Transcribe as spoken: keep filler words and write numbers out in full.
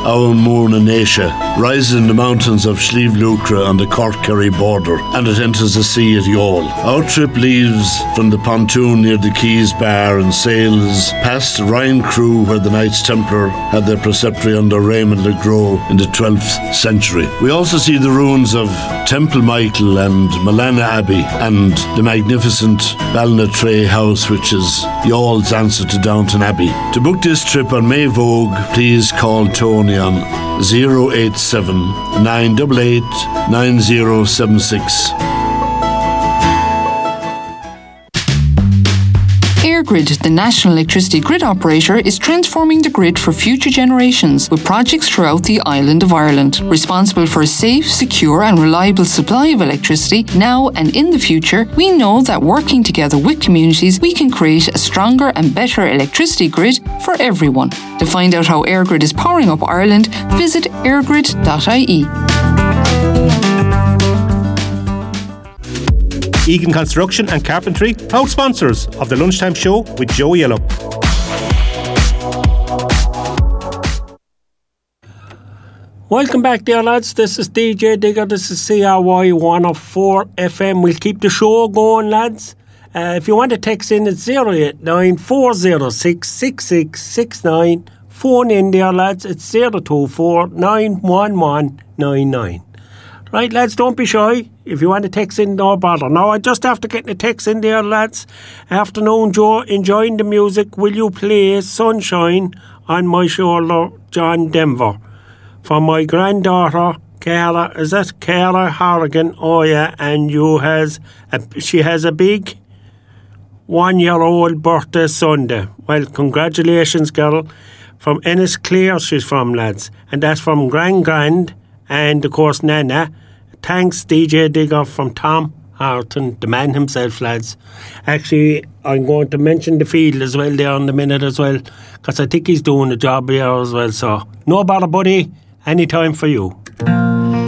Owen Mourne and Asia, rises in the mountains of Slieve Lucra on the Cork-Kerry border, and it enters the sea at Youghal. Our trip leaves from the pontoon near the Keys Bar and sails past Ryan Crew, where the Knights Templar had their preceptory under Raymond le Gros in the twelfth century. We also see the ruins of Temple Michael and Malana Abbey, and the magnificent Ballinatray House, which is Youghall's answer to Downton Abbey. To book this trip on May Vogue, please call Tony on zero eight seven, nine eight eight, nine zero seven six. EirGrid, the national electricity grid operator, is transforming the grid for future generations with projects throughout the island of Ireland. Responsible for a safe, secure and reliable supply of electricity now and in the future, we know that working together with communities, we can create a stronger and better electricity grid for everyone. To find out how EirGrid is powering up Ireland, visit airgrid dot I E. Egan Construction and Carpentry, proud sponsors of the Lunchtime Show with Joe Yellow. Welcome back, dear lads. This is D J Digger. This is C R Y one oh four F M. We'll keep the show going, lads. Uh, if you want to text in, it's zero eight nine, four zero six, six six six nine. Phone in, dear lads. It's zero two four, nine one one nine nine. Right, lads, don't be shy. If you want to text in, no bother. Now, I just after getting a text in there, lads. Afternoon, Joe, enjoying the music. Will you play Sunshine on My Shoulder, John Denver? For my granddaughter, Cara, is that Cara Horrigan? Oh, yeah, and you has a, she has a big one-year-old birthday Sunday. Well, congratulations, girl. From Ennisclare, she's from, lads. And that's from Grand Grand and, of course, Nana. Thanks, D J Digger, from Tom Harton, the man himself, lads. Actually, I'm going to mention the field as well there in a minute as well, because I think he's doing a job here as well. So, no bother, buddy. Any time for you.